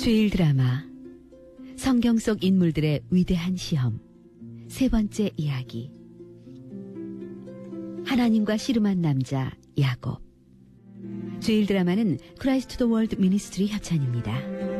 주일 드라마 성경 속 인물들의 위대한 시험 세 번째 이야기. 하나님과 씨름한 남자 야곱. 주일 드라마는 크라이스트 더 월드 미니스트리 협찬입니다.